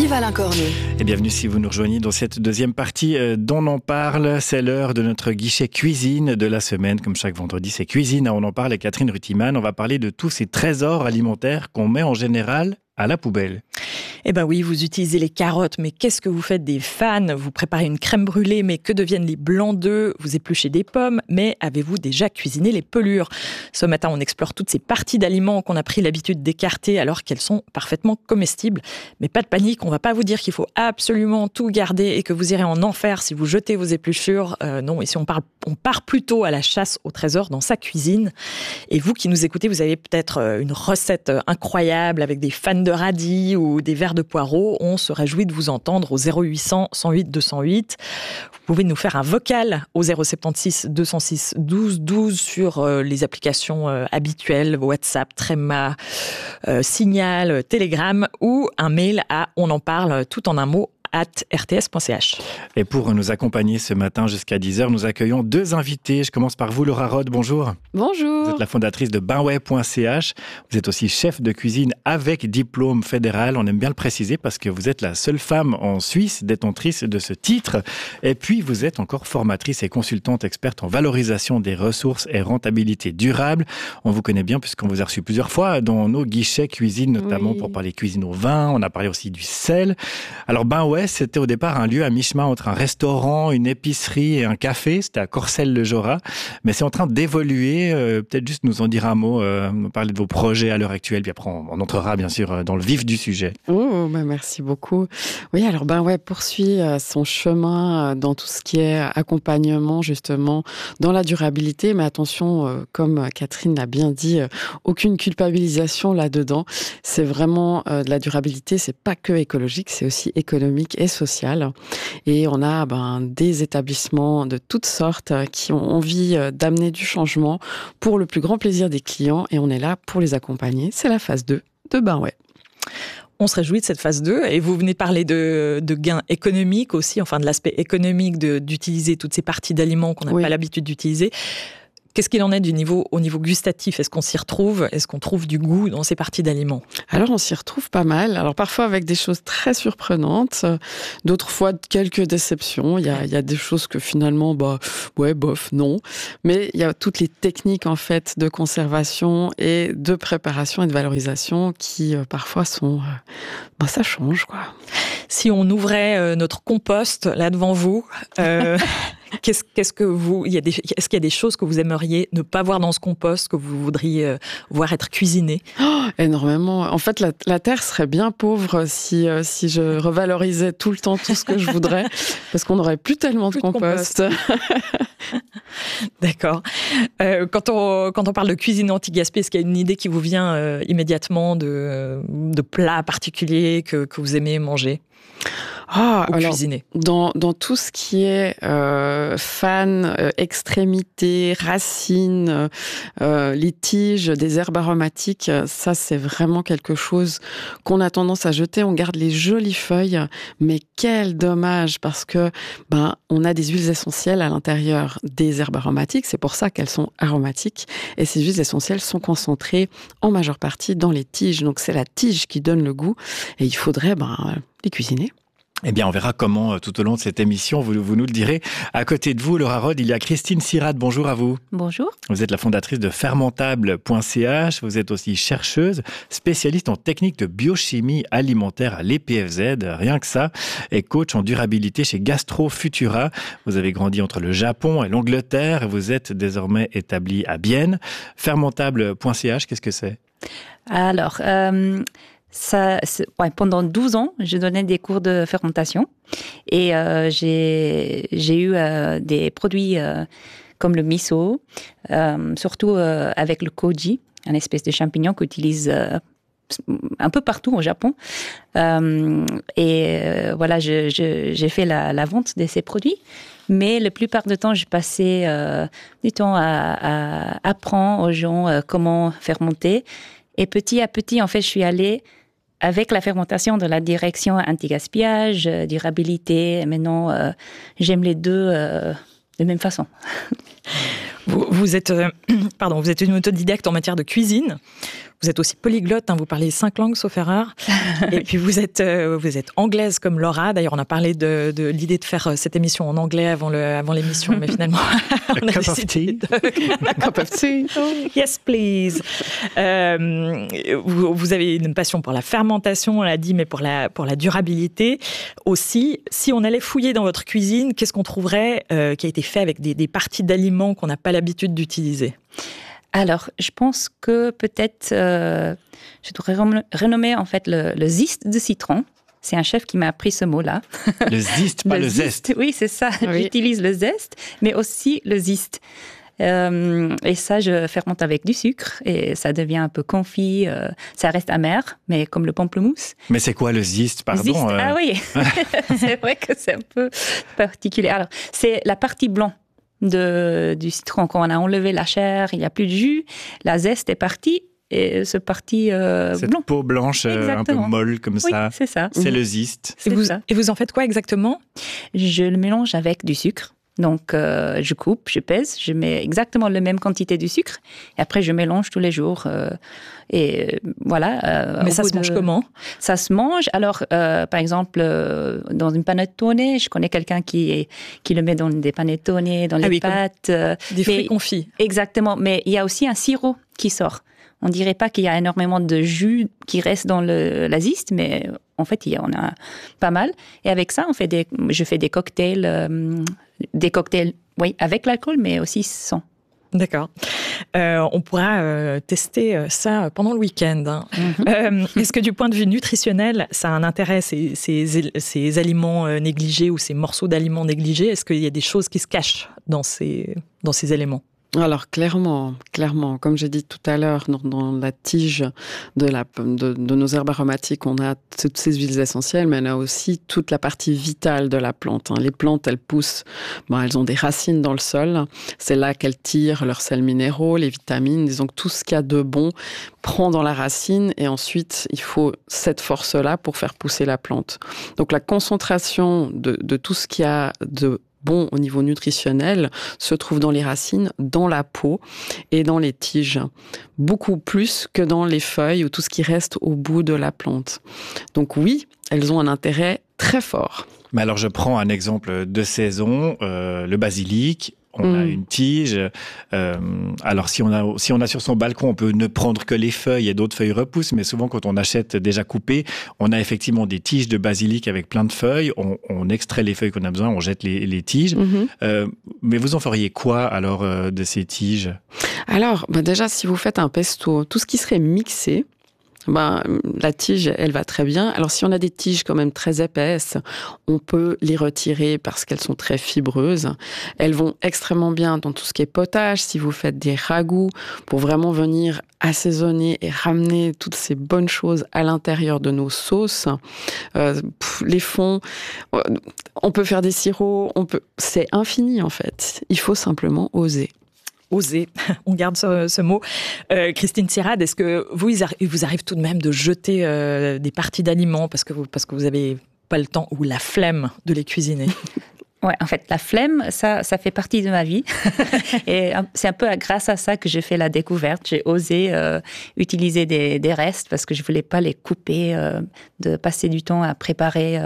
Yves Alain Cornu. Et bienvenue si vous nous rejoignez dans cette deuxième partie d'On en parle. C'est l'heure de notre guichet cuisine de la semaine. Comme chaque vendredi, c'est cuisine. On en parle avec Catherine Rutiman. On va parler de tous ces trésors alimentaires qu'on met en général à la poubelle. Eh ben oui, vous utilisez les carottes, mais qu'est-ce que vous faites des fans? Vous préparez une crème brûlée, mais que deviennent les blancs d'œufs? Vous épluchez des pommes, mais avez-vous déjà cuisiné les pelures? Ce matin, on explore toutes ces parties d'aliments qu'on a pris l'habitude d'écarter alors qu'elles sont parfaitement comestibles. Mais pas de panique, on va pas vous dire qu'il faut absolument tout garder et que vous irez en enfer si vous jetez vos épluchures. Non, ici on part plutôt à la chasse au trésor dans sa cuisine. Et vous qui nous écoutez, vous avez peut-être une recette incroyable avec des fans de radis ou des verres de poireaux. On se réjouit de vous entendre au 0800 108 208. Vous pouvez nous faire un vocal au 076 206 12 12 sur les applications habituelles, WhatsApp, Threema, Signal, Telegram ou un mail à on en parle tout en un mot @rts.ch. Et pour nous accompagner ce matin jusqu'à 10h, nous accueillons deux invités. Je commence par vous, Laura Rode. Bonjour. Bonjour. Vous êtes la fondatrice de bainway.ch. Vous êtes aussi chef de cuisine avec diplôme fédéral. On aime bien le préciser parce que vous êtes la seule femme en Suisse détentrice de ce titre. Et puis, vous êtes encore formatrice et consultante experte en valorisation des ressources et rentabilité durable. On vous connaît bien puisqu'on vous a reçu plusieurs fois dans nos guichets cuisine, notamment pour parler cuisine au vin. On a parlé aussi du sel. Alors, Bainway, c'était au départ un lieu à mi-chemin entre un restaurant, une épicerie et un café. C'était à Corcelles-le-Jorat. Mais c'est en train d'évoluer. Peut-être juste nous en dire un mot, parler de vos projets à l'heure actuelle. Puis après, on entrera bien sûr dans le vif du sujet. Merci beaucoup. Oui, alors Bainway poursuit son chemin dans tout ce qui est accompagnement, justement, dans la durabilité. Mais attention, comme Catherine l'a bien dit, aucune culpabilisation là-dedans. C'est vraiment de la durabilité. C'est pas que écologique, c'est aussi économique et social. Et on a des établissements de toutes sortes qui ont envie d'amener du changement pour le plus grand plaisir des clients. Et on est là pour les accompagner. C'est la phase 2 de Bainway. On se réjouit de cette phase 2 et vous venez de parler de gains économiques aussi, enfin de l'aspect économique d'utiliser toutes ces parties d'aliments qu'on n'a pas l'habitude d'utiliser. Qu'est-ce qu'il en est au niveau gustatif? Est-ce qu'on s'y retrouve? Est-ce qu'on trouve du goût dans ces parties d'aliments? Alors, on s'y retrouve pas mal. Alors, parfois avec des choses très surprenantes. D'autres fois, quelques déceptions. Il y a des choses que finalement, bof, non. Mais il y a toutes les techniques, en fait, de conservation et de préparation et de valorisation qui, parfois, sont... ça change, quoi. Si on ouvrait notre compost, là, devant vous... Est-ce qu'il y a des choses que vous aimeriez ne pas voir dans ce compost, que vous voudriez voir être cuisinées? Énormément. En fait, la terre serait bien pauvre si je revalorisais tout le temps tout ce que je voudrais, parce qu'on n'aurait plus tellement de compost. D'accord. Quand on parle de cuisine anti-gaspi, est-ce qu'il y a une idée qui vous vient immédiatement de plats particuliers que vous aimez manger? Cuisiner. Dans tout ce qui est extrémités, racines, les tiges, des herbes aromatiques, ça c'est vraiment quelque chose qu'on a tendance à jeter. On garde les jolies feuilles, mais quel dommage parce que on a des huiles essentielles à l'intérieur des herbes aromatiques. C'est pour ça qu'elles sont aromatiques et ces huiles essentielles sont concentrées en majeure partie dans les tiges. Donc c'est la tige qui donne le goût et il faudrait les cuisiner. Eh bien, on verra comment tout au long de cette émission, vous nous le direz. À côté de vous, Laura Rode, il y a Christine Sirade. Bonjour à vous. Bonjour. Vous êtes la fondatrice de fermentable.ch. Vous êtes aussi chercheuse, spécialiste en techniques de biochimie alimentaire à l'EPFZ, rien que ça, et coach en durabilité chez Gastro Futura. Vous avez grandi entre le Japon et l'Angleterre et vous êtes désormais établie à Bienne. Fermentable.ch, qu'est-ce que c'est? Alors... pendant 12 ans, je donnais des cours de fermentation et j'ai eu des produits comme le miso, surtout avec le koji, une espèce de champignon qu'on utilise un peu partout au Japon. J'ai fait la vente de ces produits. Mais la plupart du temps, je passais du temps à apprendre aux gens comment fermenter. Et petit à petit, en fait, je suis allée avec la fermentation dans la direction anti-gaspillage, durabilité. Maintenant, j'aime les deux de même façon. Vous êtes une autodidacte en matière de cuisine. Vous êtes aussi polyglotte, vous parlez 5 langues, sauf erreur. Et puis vous êtes anglaise comme Laura. D'ailleurs, on a parlé de l'idée de faire cette émission en anglais avant l'émission, mais finalement, on a décidé A cup of tea. Yes, please. Vous avez une passion pour la fermentation, on l'a dit, mais pour la durabilité aussi. Si on allait fouiller dans votre cuisine, qu'est-ce qu'on trouverait qui a été fait avec des parties d'aliments qu'on n'a pas l'habitude d'utiliser? Alors, je pense que peut-être, je devrais renommer en fait le zeste de citron. C'est un chef qui m'a appris ce mot-là. Le zeste, pas le zeste. Oui, c'est ça. Oui. J'utilise le zeste, mais aussi le zeste. Et ça, je fermente avec du sucre et ça devient un peu confit. Ça reste amer, mais comme le pamplemousse. Mais c'est quoi le zeste, pardon Zeste, ah oui, c'est vrai que c'est un peu particulier. Alors, c'est la partie blanc du citron. Quand on a enlevé la chair, il n'y a plus de jus, la zeste est partie et ce parti cette blanc. peau blanche un peu molle comme Oui, ça. c'est ça. C'est le zeste. Et vous en faites quoi exactement? Je le mélange avec du sucre. Donc, je coupe, je pèse, je mets exactement la même quantité de sucre. Et après, je mélange tous les jours. Et voilà. Mais ça se mange comment? Ça se mange. Alors, par exemple, dans une panettone, je connais quelqu'un qui le met dans des panettones, dans les pâtes. Des fruits confits. Exactement. Mais il y a aussi un sirop qui sort. On dirait pas qu'il y a énormément de jus qui reste dans la zeste, mais en fait, il y en a pas mal. Et avec ça, je fais des cocktails, oui, avec l'alcool, mais aussi sans. D'accord. On pourra tester ça pendant le week-end. Hein. Mm-hmm. Est-ce que du point de vue nutritionnel, ça a un intérêt, ces aliments négligés ou ces morceaux d'aliments négligés? Est-ce qu'il y a des choses qui se cachent dans ces éléments? Alors clairement, comme j'ai dit tout à l'heure, dans la tige de nos herbes aromatiques, on a toutes ces huiles essentielles, mais on a aussi toute la partie vitale de la plante. Les plantes, elles poussent, elles ont des racines dans le sol. C'est là qu'elles tirent leurs sels minéraux, les vitamines. Disons que tout ce qu'il y a de bon prend dans la racine et ensuite, il faut cette force-là pour faire pousser la plante. Donc la concentration de tout ce qu'il y a de bon au niveau nutritionnel se trouve dans les racines, dans la peau et dans les tiges. Beaucoup plus que dans les feuilles ou tout ce qui reste au bout de la plante. Donc oui, elles ont un intérêt très fort. Mais alors je prends un exemple de saison, le basilic. On a une tige. Alors, si on a sur son balcon, on peut ne prendre que les feuilles et d'autres feuilles repoussent. Mais souvent, quand on achète déjà coupées, on a effectivement des tiges de basilic avec plein de feuilles. On extrait les feuilles qu'on a besoin, on jette les tiges. Mais vous en feriez quoi, alors, de ces tiges? Alors, déjà, si vous faites un pesto, tout ce qui serait mixé, la tige, elle va très bien. Alors, si on a des tiges quand même très épaisses, on peut les retirer parce qu'elles sont très fibreuses. Elles vont extrêmement bien dans tout ce qui est potage. Si vous faites des ragoûts, pour vraiment venir assaisonner et ramener toutes ces bonnes choses à l'intérieur de nos sauces. Les fonds, on peut faire des sirops, c'est infini en fait. Il faut simplement oser. Oser, on garde ce mot. Christine Sirad, est-ce que il vous arrive tout de même de jeter des parties d'aliments parce que vous avez pas le temps ou la flemme de les cuisiner? Ouais, en fait, la flemme, ça fait partie de ma vie. Et c'est un peu grâce à ça que j'ai fait la découverte. J'ai osé utiliser des restes parce que je voulais pas les couper, de passer du temps à préparer,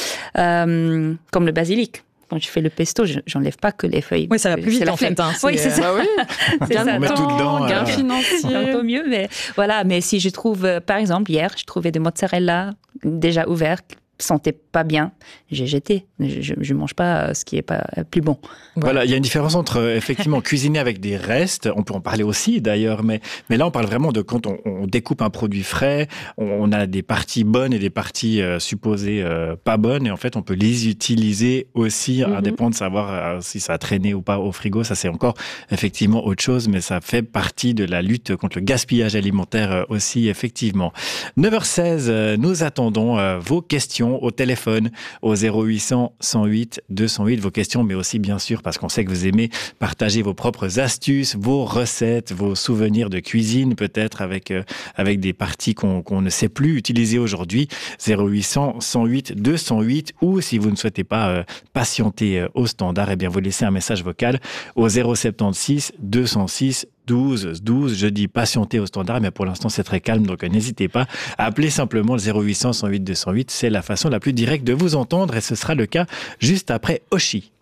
comme le basilic. Quand je fais le pesto, j'enlève pas que les feuilles. Oui, ça va plus vite en fait. Oui, c'est ça. Gain de temps, gain financier. Un peu mieux, mais voilà. Mais si je trouve, par exemple, hier, je trouvais des mozzarella déjà ouverts, sentaient pas bien, j'ai jeté. Je mange pas ce qui est pas plus bon. Voilà, il y a une différence entre effectivement cuisiner avec des restes, on peut en parler aussi d'ailleurs, mais là on parle vraiment de quand on découpe un produit frais, on a des parties bonnes et des parties supposées pas bonnes, et en fait on peut les utiliser aussi, à dépend de savoir si ça a traîné ou pas au frigo. Ça c'est encore effectivement autre chose, mais ça fait partie de la lutte contre le gaspillage alimentaire aussi, effectivement. 9h16, nous attendons vos questions au téléphone au 0800 108 208, vos questions, mais aussi bien sûr parce qu'on sait que vous aimez partager vos propres astuces, vos recettes, vos souvenirs de cuisine, peut-être avec des parties qu'on ne sait plus utiliser aujourd'hui. 0800 108 208, ou si vous ne souhaitez pas patienter au standard, eh bien vous laissez un message vocal au 076 206 12 12. Je dis patienter au standard, mais pour l'instant, c'est très calme, donc n'hésitez pas à appeler simplement le 0800 108 208. C'est la façon la plus directe de vous entendre et ce sera le cas juste après Oshi.